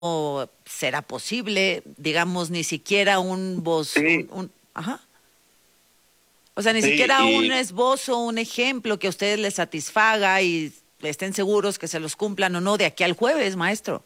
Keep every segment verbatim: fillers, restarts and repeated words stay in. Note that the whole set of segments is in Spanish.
o será posible, digamos, ni siquiera un voz, un, Sí, un- ajá. O sea, ni sí, siquiera un y esbozo, un ejemplo que a ustedes les satisfaga y estén seguros que se los cumplan o no de aquí al jueves, maestro.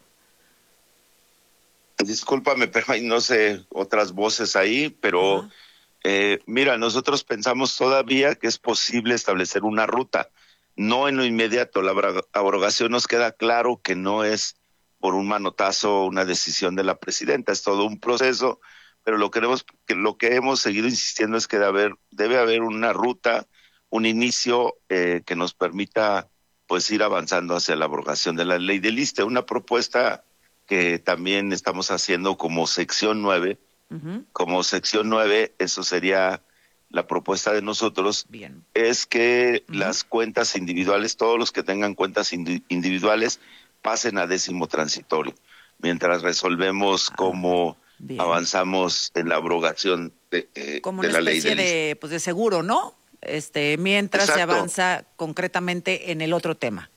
discúlpame, pero hay no sé otras voces ahí, pero Ajá. eh, mira, nosotros pensamos todavía que es posible establecer una ruta, no en lo inmediato. La abra- abrogación nos queda claro que no es por un manotazo una decisión de la presidenta, es todo un proceso, pero lo queremos, que lo que hemos seguido insistiendo es que debe haber, debe haber una ruta, un inicio eh, que nos permita pues ir avanzando hacia la abrogación de la ley del ISSSTE, una propuesta que también estamos haciendo como sección nueve. Ujú. Como sección nueve, eso sería la propuesta de nosotros, Bien. es que Ujú. las cuentas individuales, todos los que tengan cuentas indi- individuales, pasen a décimo transitorio, mientras resolvemos Ah, cómo bien. avanzamos en la abrogación de, eh, Como de una la ley especie del ISSSTE. de, pues de seguro, ¿no? Este, mientras se Exacto, avanza concretamente en el otro tema.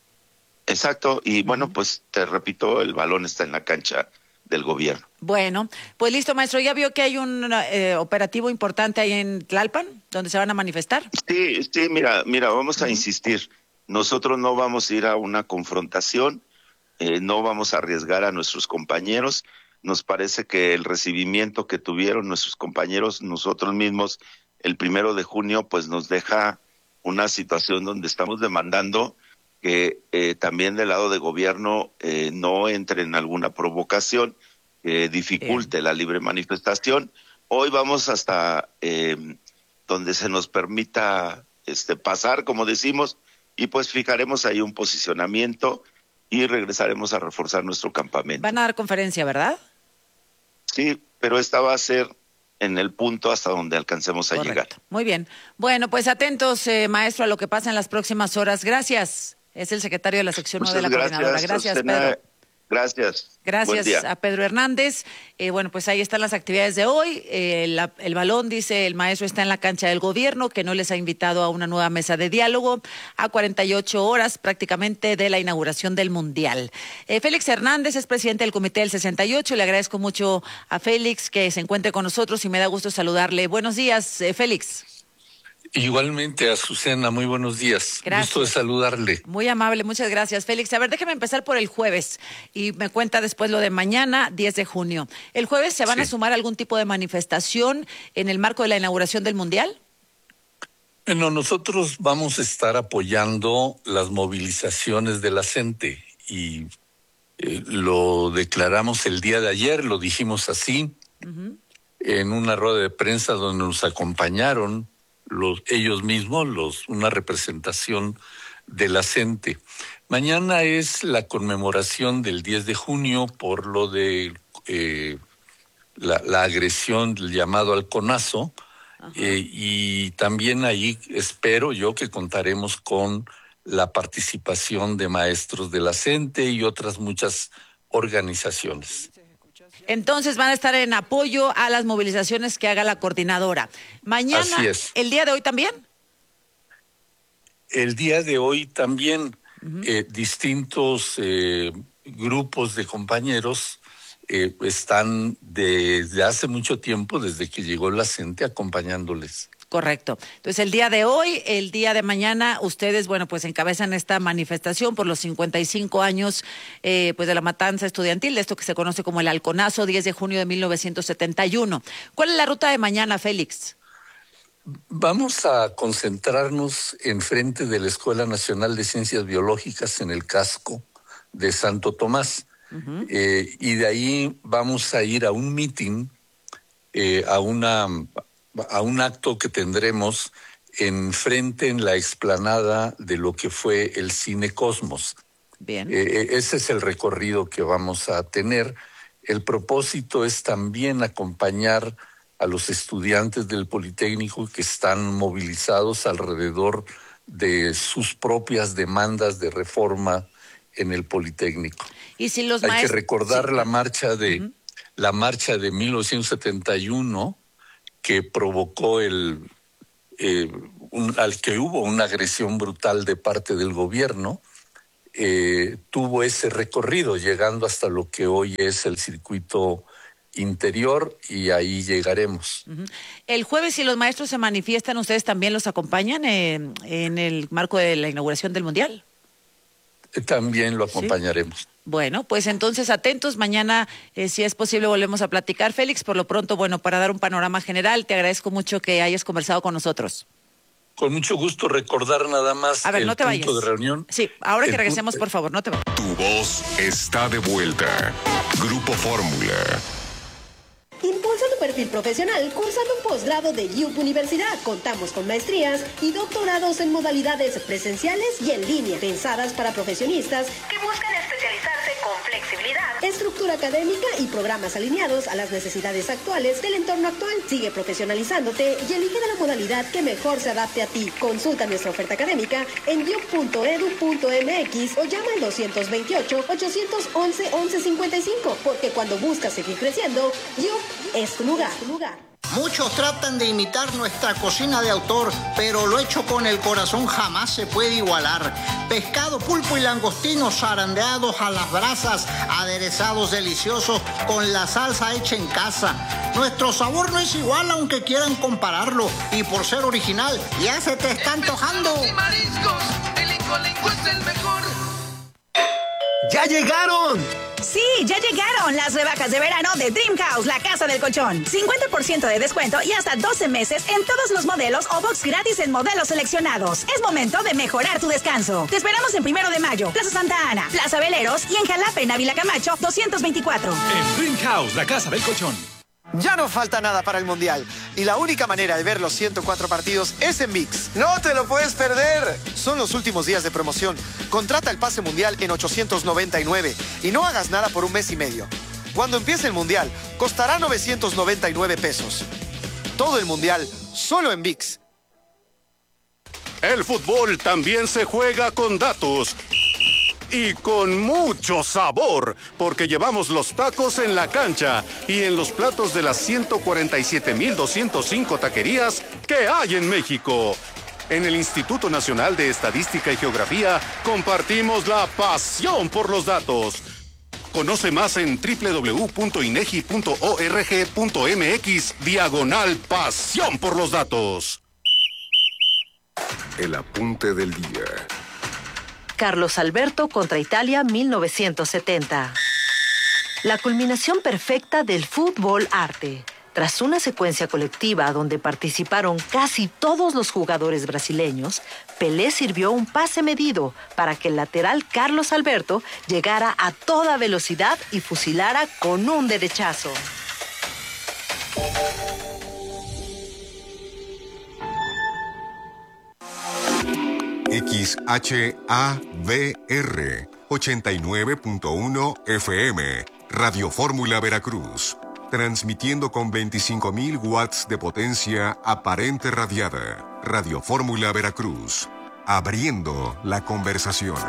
exacto. Y bueno, Ujú. pues te repito, el balón está en la cancha del gobierno. Bueno, pues listo, maestro. ¿Ya vio que hay un eh, operativo importante ahí en Tlalpan, donde se van a manifestar? Sí, sí, mira, mira, vamos a Ujú. insistir. Nosotros no vamos a ir a una confrontación, eh, no vamos a arriesgar a nuestros compañeros. Nos parece que el recibimiento que tuvieron nuestros compañeros, nosotros mismos, el primero de junio, pues nos deja una situación donde estamos demandando que eh, también del lado de gobierno eh, no entre en alguna provocación que Bien. dificulte la libre manifestación. Hoy vamos hasta eh, donde se nos permita este pasar, como decimos, y pues fijaremos ahí un posicionamiento y regresaremos a reforzar nuestro Van campamento. a dar conferencia, ¿verdad? Sí, pero esta va a ser en el punto hasta donde alcancemos a llegar. Correcto. Muy bien. Bueno, pues atentos, eh, maestro, a lo que pasa en las próximas horas. Gracias. Es el secretario de la sección nueve de Muchas la coordinadora. gracias, Gracias, Pedro. Azucena. Gracias. Buen Gracias día. a Pedro Hernández. Eh, bueno, pues ahí están las actividades de hoy. Eh, la- el balón, dice el maestro, está en la cancha del gobierno, que no les ha invitado a una nueva mesa de diálogo a cuarenta y ocho horas prácticamente de la inauguración del Mundial. Eh, Félix Hernández es presidente del Comité del sesenta y ocho. Le agradezco mucho a Félix que se encuentre con nosotros y me da gusto saludarle. Buenos días, eh, Félix. Igualmente, Azucena, muy buenos días. Gusto de Gracias. saludarle. Muy amable, muchas gracias, Félix. A ver, déjeme empezar por el jueves y me cuenta después lo de mañana, diez de junio. ¿El jueves se van a Sí. sumar a algún tipo de manifestación en el marco de la inauguración del Mundial? Bueno, nosotros vamos a estar apoyando las movilizaciones de la gente y eh, lo declaramos el día de ayer, lo dijimos así, Ujú. en una rueda de prensa donde nos acompañaron los, ellos mismos, los, una representación de la gente. Mañana es la conmemoración del diez de junio por lo de eh, la, la agresión del llamado halconazo, Ajá. eh, y también ahí espero yo que contaremos con la participación de maestros de la CENTE y otras muchas organizaciones. Entonces van a estar en apoyo a las movilizaciones que haga la coordinadora. Así Mañana, es. el día de hoy también. El día de hoy también Ujú. eh, distintos eh, grupos de compañeros eh, están desde hace mucho tiempo, desde que llegó la CENTE, acompañándoles. Correcto. Entonces, el día de hoy, el día de mañana, ustedes, bueno, pues encabezan esta manifestación por los cincuenta y cinco años, eh, pues de la matanza estudiantil, de esto que se conoce como el Halconazo, diez de junio de mil novecientos setenta y uno. ¿Cuál es la ruta de mañana, Félix? Vamos a concentrarnos enfrente de la Escuela Nacional de Ciencias Biológicas en el casco de Santo Tomás. Ujú. Eh, y de ahí vamos a ir a un meeting, eh, a una a un acto que tendremos enfrente en la explanada de lo que fue el Cine Cosmos. Bien. Eh, ese es el recorrido que vamos a tener. El propósito es también acompañar a los estudiantes del Politécnico que están movilizados alrededor de sus propias demandas de reforma en el Politécnico. Y si los Hay que maestros... Sí, recordar la claro. marcha de Ujú. la marcha de mil novecientos setenta y uno que provocó el eh, un, al que hubo una agresión brutal de parte del gobierno. eh, tuvo ese recorrido, llegando hasta lo que hoy es el circuito interior, y ahí llegaremos. Uh-huh. El jueves, si los maestros se manifiestan, ¿ustedes también los acompañan eh, en el marco de la inauguración del Mundial? También lo acompañaremos. ¿Sí? Bueno, pues entonces atentos, mañana eh, si es posible volvemos a platicar. Félix, por lo pronto, bueno, para dar un panorama general, te agradezco mucho que hayas conversado con nosotros. Con mucho gusto, recordar nada más a ver, el no te punto vayas. de reunión. Sí, ahora que el regresemos, punto... por favor, no te vayas. Tu voz está de vuelta. Grupo Fórmula. Impulsa tu perfil profesional cursando un posgrado de U P Universidad. Contamos con maestrías y doctorados en modalidades presenciales y en línea, pensadas para profesionistas que buscan especializarse con flexibilidad, estructura académica y programas alineados a las necesidades actuales del entorno actual. Sigue profesionalizándote y elige de la modalidad que mejor se adapte a ti. Consulta nuestra oferta académica en u p punto e d u punto m x o llama al doscientos veintiocho, ochocientos once, once cincuenta y cinco, porque cuando buscas seguir creciendo, U P es tu lugar, tu lugar. Muchos tratan de imitar nuestra cocina de autor, pero lo hecho con el corazón jamás se puede igualar. Pescado, pulpo y langostinos zarandeados a las brasas, aderezados deliciosos con la salsa hecha en casa. Nuestro sabor no es igual aunque quieran compararlo, y por ser original ya se te está antojando. Y mariscos, el Incolinco es el mejor. ¡Ya llegaron! Sí, ya llegaron las rebajas de verano de Dream House, la casa del colchón. cincuenta por ciento de descuento y hasta doce meses en todos los modelos o box gratis en modelos seleccionados. Es momento de mejorar tu descanso. Te esperamos en Primero de Mayo, Plaza Santa Ana, Plaza Veleros y en Jalapa, en Ávila Camacho, doscientos veinticuatro. En Dream House, la casa del colchón. Ya no falta nada para el Mundial y la única manera de ver los ciento cuatro partidos es en ViX. ¡No te lo puedes perder! Son los últimos días de promoción. Contrata el pase Mundial en ochocientos noventa y nueve y no hagas nada por un mes y medio. Cuando empiece el Mundial, costará novecientos noventa y nueve pesos. Todo el Mundial, solo en ViX. El fútbol también se juega con datos. Y con mucho sabor, porque llevamos los tacos en la cancha y en los platos de las ciento cuarenta y siete mil doscientos cinco taquerías que hay en México. En el Instituto Nacional de Estadística y Geografía compartimos la pasión por los datos. Conoce más en doble u doble u doble u punto inegi punto org punto m x diagonal pasión por los datos. El apunte del día. Carlos Alberto contra Italia mil novecientos setenta. La culminación perfecta del fútbol arte. Tras una secuencia colectiva donde participaron casi todos los jugadores brasileños, Pelé sirvió un pase medido para que el lateral Carlos Alberto llegara a toda velocidad y fusilara con un derechazo. X H A V R ochenta y nueve punto uno F M, Radio Fórmula Veracruz, transmitiendo con veinticinco mil watts de potencia aparente radiada. Radio Fórmula Veracruz, abriendo la conversación.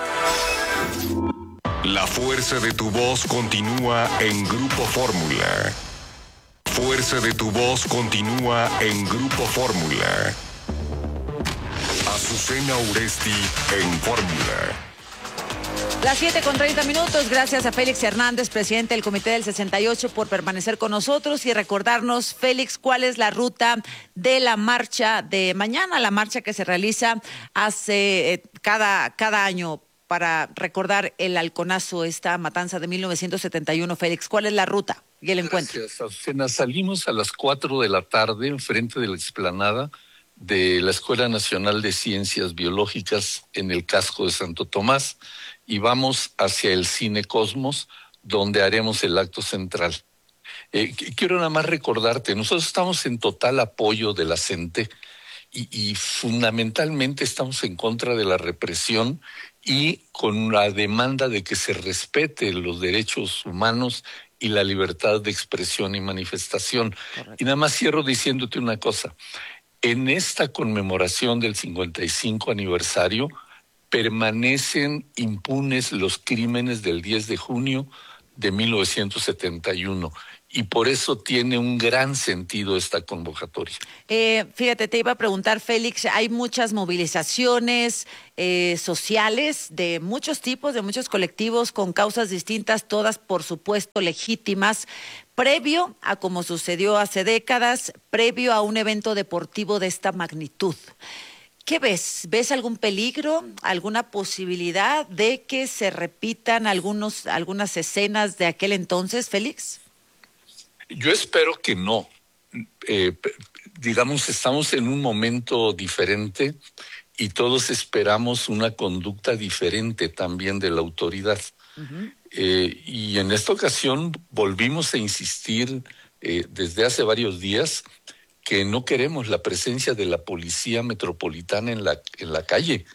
La fuerza de tu voz continúa en Grupo Fórmula. Fuerza de tu voz continúa en Grupo Fórmula. Azucena Uresti en Fórmula. Las siete con treinta minutos, gracias a Félix Hernández, presidente del Comité del sesenta y ocho, por permanecer con nosotros y recordarnos, Félix, cuál es la ruta de la marcha de mañana, la marcha que se realiza hace eh, cada, cada año para recordar el halconazo, esta matanza de mil novecientos setenta y uno. Félix, ¿cuál es la ruta y el encuentro? Gracias, Azucena. Salimos a las cuatro de la tarde enfrente de la explanada de la Escuela Nacional de Ciencias Biológicas en el casco de Santo Tomás y vamos hacia el Cine Cosmos, donde haremos el acto central. Eh, quiero nada más recordarte, nosotros estamos en total apoyo de la CENTE y, y fundamentalmente estamos en contra de la represión y con la demanda de que se respeten los derechos humanos y la libertad de expresión y manifestación. Correcto. Y nada más cierro diciéndote una cosa. En esta conmemoración del cincuenta y cinco aniversario, permanecen impunes los crímenes del diez de junio de mil novecientos setenta y uno. y por eso tiene un gran sentido esta convocatoria. Eh, fíjate, te iba a preguntar, Félix, hay muchas movilizaciones eh, sociales de muchos tipos, de muchos colectivos con causas distintas, todas por supuesto legítimas, previo a como sucedió hace décadas, previo a un evento deportivo de esta magnitud. ¿Qué ves? ¿Ves algún peligro, alguna posibilidad de que se repitan algunos, algunas escenas de aquel entonces, Félix? Yo espero que no. Eh, digamos, estamos en un momento diferente y todos esperamos una conducta diferente también de la autoridad. Uh-huh. Eh, y en esta ocasión volvimos a insistir eh, desde hace varios días que no queremos la presencia de la policía metropolitana en la, en la calle.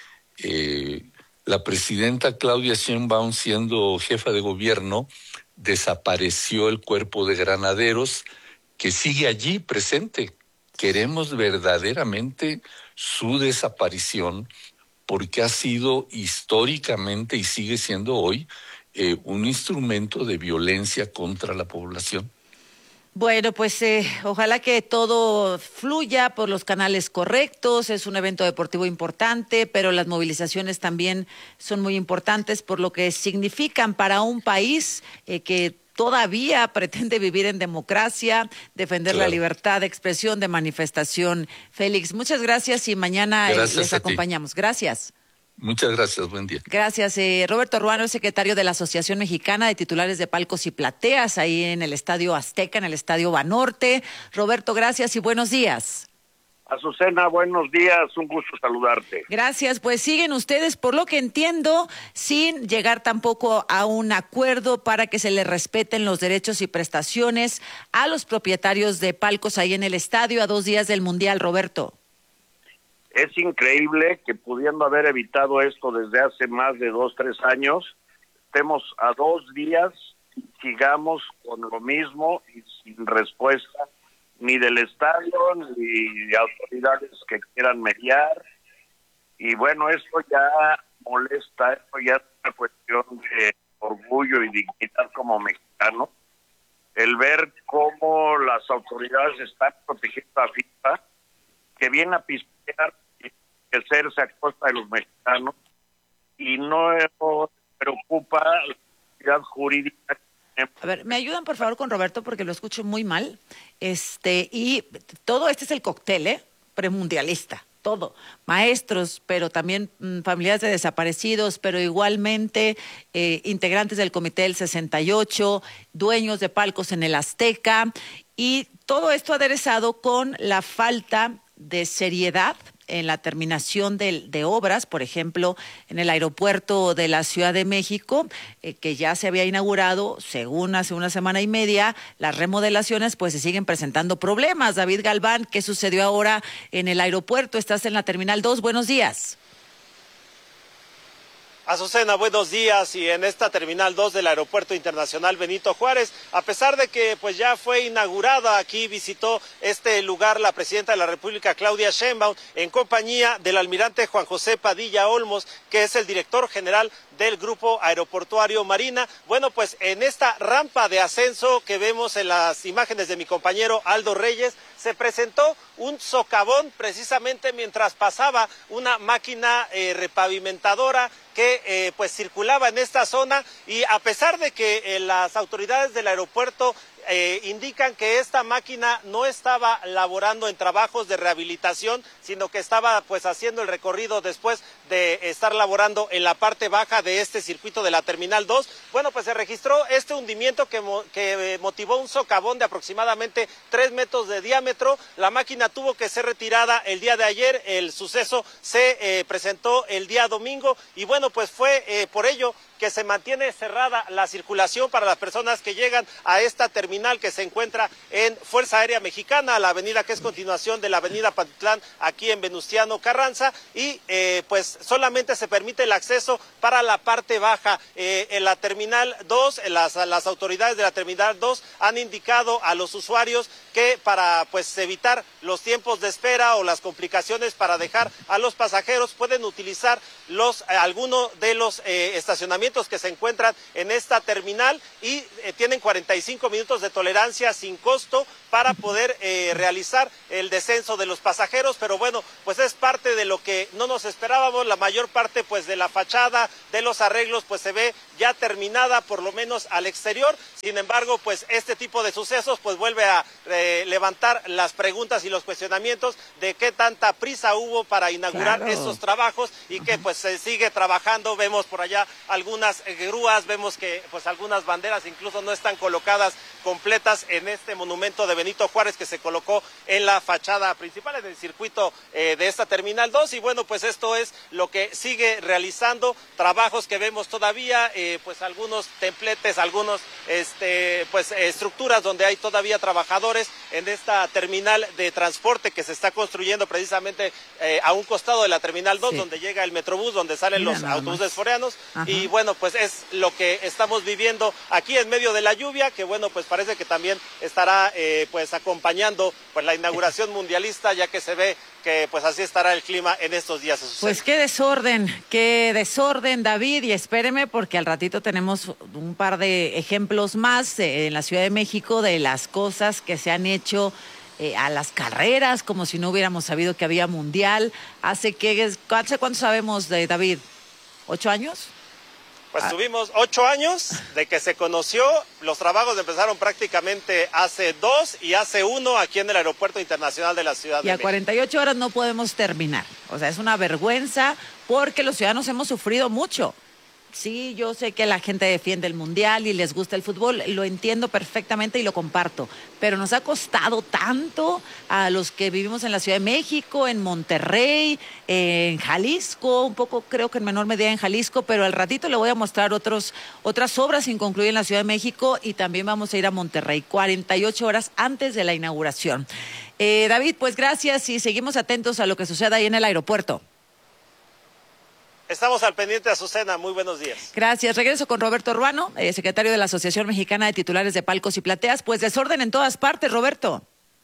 Eh, la presidenta Claudia Sheinbaum, siendo jefa de gobierno, desapareció el cuerpo de granaderos que sigue allí presente. Queremos verdaderamente su desaparición porque ha sido históricamente y sigue siendo hoy eh, un instrumento de violencia contra la población. Bueno, pues eh, ojalá que todo fluya por los canales correctos. Es un evento deportivo importante, pero las movilizaciones también son muy importantes por lo que significan para un país eh, que todavía pretende vivir en democracia, defender claro. la libertad de expresión, de manifestación. Félix, muchas gracias y mañana eh, les acompañamos. Ti. Gracias. Muchas gracias, buen día. Gracias. Eh, Roberto Ruano, secretario de la Asociación Mexicana de Titulares de Palcos y Plateas, ahí en el Estadio Azteca, en el Estadio Banorte. Roberto, gracias y buenos días. Azucena, buenos días, un gusto saludarte. Gracias, pues siguen ustedes, por lo que entiendo, sin llegar tampoco a un acuerdo para que se les respeten los derechos y prestaciones a los propietarios de palcos ahí en el estadio a dos días del Mundial, Roberto. Es increíble que pudiendo haber evitado esto desde hace más de dos, tres años, estemos a dos días y sigamos con lo mismo y sin respuesta ni del estadio ni de autoridades que quieran mediar. Y bueno, esto ya molesta, esto ya es una cuestión de orgullo y dignidad como mexicano, el ver cómo las autoridades están protegiendo a FIFA, que viene a pispear hacerse a costa de los mexicanos y no preocupa la seguridad jurídica. A ver, ¿me ayudan por favor con Roberto porque lo escucho muy mal? Este, y todo este es el cóctel, ¿eh? Premundialista, todo. Maestros, pero también mmm, familiares de desaparecidos, pero igualmente eh, integrantes del Comité del sesenta y ocho, dueños de palcos en el Azteca, y todo esto aderezado con la falta de seriedad en la terminación de, de obras, por ejemplo, en el aeropuerto de la Ciudad de México, eh, que ya se había inaugurado, según hace una semana y media, las remodelaciones pues se siguen presentando problemas. David Galván, ¿qué sucedió ahora en el aeropuerto? Estás en la Terminal dos, buenos días. Azucena, buenos días. Y en esta Terminal dos del Aeropuerto Internacional Benito Juárez, a pesar de que pues ya fue inaugurada, aquí visitó este lugar la presidenta de la República, Claudia Sheinbaum, en compañía del almirante Juan José Padilla Olmos, que es el director general del Grupo Aeroportuario Marina. Bueno, pues en esta rampa de ascenso que vemos en las imágenes de mi compañero Aldo Reyes, se presentó un socavón precisamente mientras pasaba una máquina eh, repavimentadora que eh, pues circulaba en esta zona, y a pesar de que eh, las autoridades del aeropuerto Eh, indican que esta máquina no estaba laborando en trabajos de rehabilitación, sino que estaba pues haciendo el recorrido después de estar laborando en la parte baja de este circuito de la Terminal dos. Bueno, pues se registró este hundimiento que, mo que motivó un socavón de aproximadamente tres metros de diámetro. La máquina tuvo que ser retirada el día de ayer, el suceso se eh, presentó el día domingo, y bueno, pues fue eh, por ello que se mantiene cerrada la circulación para las personas que llegan a esta terminal que se encuentra en Fuerza Aérea Mexicana, la avenida que es continuación de la avenida Pantitlán, aquí en Venustiano Carranza, y eh, pues solamente se permite el acceso para la parte baja. Eh, en la Terminal dos, las, las autoridades de la Terminal dos han indicado a los usuarios que para pues evitar los tiempos de espera o las complicaciones para dejar a los pasajeros, pueden utilizar los eh, alguno de los eh, estacionamientos estacionamientos que se encuentran en esta terminal y eh, tienen cuarenta y cinco minutos de tolerancia sin costo para poder eh, realizar el descenso de los pasajeros, pero bueno, pues es parte de lo que no nos esperábamos. La mayor parte pues de la fachada, de los arreglos, pues se ve ya terminada, por lo menos al exterior. Sin embargo, pues este tipo de sucesos pues vuelve a eh, levantar las preguntas y los cuestionamientos de qué tanta prisa hubo para inaugurar Claro. estos trabajos y que pues se sigue trabajando. Vemos por allá algunas eh, grúas, vemos que pues algunas banderas incluso no están colocadas completas en este monumento de Benito Juárez que se colocó en la fachada principal, en el circuito eh, de esta Terminal dos. Y bueno, pues esto es lo que sigue realizando, trabajos que vemos todavía, eh, pues algunos templetes, algunos este pues estructuras donde hay todavía trabajadores en esta terminal de transporte que se está construyendo precisamente eh, a un costado de la Terminal dos, sí, donde llega el Metrobús, donde salen Mira, los autobuses foreanos. Ajá. Y bueno, pues es lo que estamos viviendo aquí en medio de la lluvia, que bueno, pues parece que también estará eh, pues acompañando pues la inauguración mundialista, ya que se ve que pues así estará el clima en estos días. Pues qué desorden, qué desorden, David, y espéreme porque al ratito tenemos un par de ejemplos más eh, en la Ciudad de México de las cosas que se han hecho eh, a las carreras, como si no hubiéramos sabido que había mundial. ¿Hace qué, hace cuánto sabemos de David? ¿Ocho años? Pues ah. tuvimos ocho años de que se conoció, los trabajos empezaron prácticamente hace dos y hace uno aquí en el Aeropuerto Internacional de la Ciudad de México. Y a cuarenta y ocho horas no podemos terminar, o sea, es una vergüenza porque los ciudadanos hemos sufrido mucho. Sí, yo sé que la gente defiende el mundial y les gusta el fútbol, lo entiendo perfectamente y lo comparto, pero nos ha costado tanto a los que vivimos en la Ciudad de México, en Monterrey, en Jalisco, un poco creo que en menor medida en Jalisco, pero al ratito le voy a mostrar otros, otras obras sin concluir en la Ciudad de México y también vamos a ir a Monterrey, cuarenta y ocho horas antes de la inauguración. Eh, David, pues gracias y seguimos atentos a lo que suceda ahí en el aeropuerto. Estamos al pendiente, Azucena. Muy buenos días. Gracias. Regreso con Roberto Ruano, eh, secretario de la Asociación Mexicana de Titulares de Palcos y Plateas. Pues desorden en todas partes, Roberto.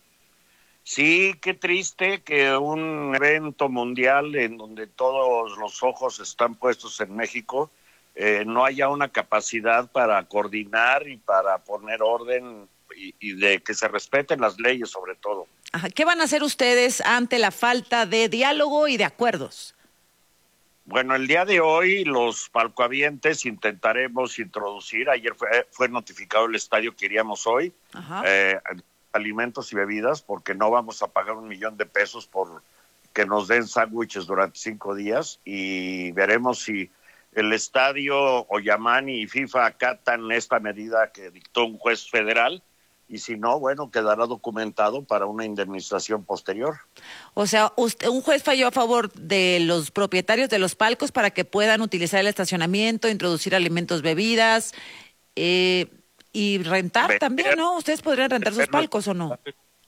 Sí, qué triste que un evento mundial en donde todos los ojos están puestos en México eh, no haya una capacidad para coordinar y para poner orden y, y de que se respeten las leyes sobre todo. Ajá. ¿Qué van a hacer ustedes ante la falta de diálogo y de acuerdos? Bueno, el día de hoy los palcohabientes intentaremos introducir, ayer fue, fue notificado el estadio que iríamos hoy, eh, alimentos y bebidas, porque no vamos a pagar un millón de pesos por que nos den sándwiches durante cinco días y veremos si el estadio, Oyamani y FIFA acatan esta medida que dictó un juez federal. Y si no, bueno, quedará documentado para una indemnización posterior. O sea, usted, un juez falló a favor de los propietarios de los palcos para que puedan utilizar el estacionamiento, introducir alimentos, bebidas eh, y rentar Vender, también, ¿no? ¿Ustedes podrían rentar sus palcos o no?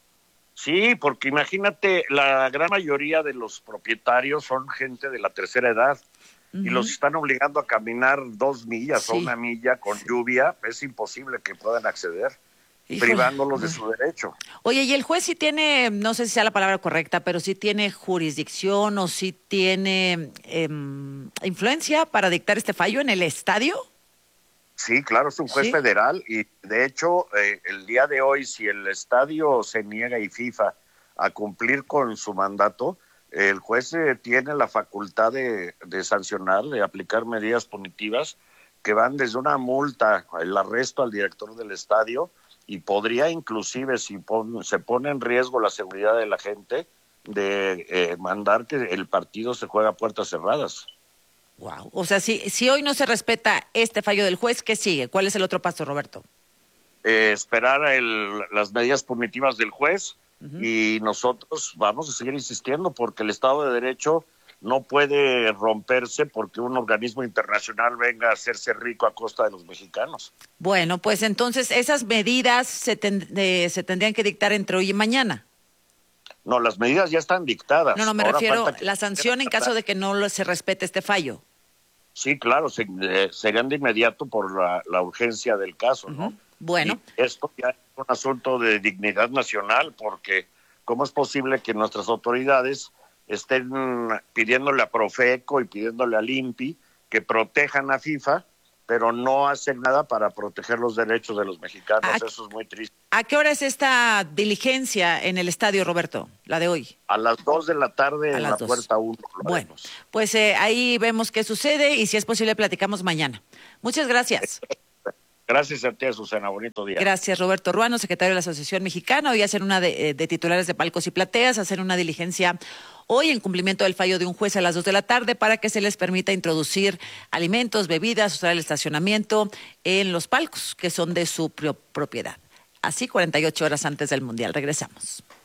Sí, porque imagínate, la gran mayoría de los propietarios son gente de la tercera edad. Uh-huh. Y los están obligando a caminar dos millas sí. o una milla con lluvia. Es imposible que puedan acceder. Híjole. Privándolos de su derecho. Oye, ¿y el juez sí tiene, no sé si sea la palabra correcta, pero sí tiene jurisdicción o sí tiene eh, influencia para dictar este fallo en el estadio? Sí, claro, es un juez ¿Sí? federal y de hecho eh, el día de hoy si el estadio se niega y FIFA a cumplir con su mandato, el juez eh, tiene la facultad de, de sancionar, de aplicar medidas punitivas que van desde una multa, el arresto al director del estadio, y podría inclusive, si pon, se pone en riesgo la seguridad de la gente, de eh, mandar que el partido se juegue a puertas cerradas. Wow. O sea, si, si hoy no se respeta este fallo del juez, ¿qué sigue? ¿Cuál es el otro paso, Roberto? Eh, esperar el, las medidas punitivas del juez uh-huh. y nosotros vamos a seguir insistiendo porque el Estado de Derecho no puede romperse porque un organismo internacional venga a hacerse rico a costa de los mexicanos. Bueno, pues entonces esas medidas se, ten, eh, se tendrían que dictar entre hoy y mañana. No, las medidas ya están dictadas. No, no, me Ahora refiero a la sanción en caso de que no se respete este fallo. Sí, claro, se, eh, serían de inmediato por la, la urgencia del caso, ¿no? Uh-huh. Bueno. Y esto ya es un asunto de dignidad nacional porque ¿cómo es posible que nuestras autoridades estén pidiéndole a Profeco y pidiéndole al I N P I que protejan a FIFA pero no hacen nada para proteger los derechos de los mexicanos. ¿A, Eso es muy triste. ¿A qué hora es esta diligencia en el estadio, Roberto, la de hoy? A las dos de la tarde a en la dos. Puerta uno. Bueno, vemos. pues eh, ahí vemos qué sucede y si es posible platicamos mañana. Muchas gracias. Gracias a ti, Susana. Bonito día. Gracias, Roberto Ruano, secretario de la Asociación Mexicana. Hoy hacen una de, de titulares de palcos y plateas, hacen una diligencia hoy en cumplimiento del fallo de un juez a las dos de la tarde para que se les permita introducir alimentos, bebidas, usar el estacionamiento en los palcos que son de su pro- propiedad. Así cuarenta y ocho horas antes del Mundial. Regresamos.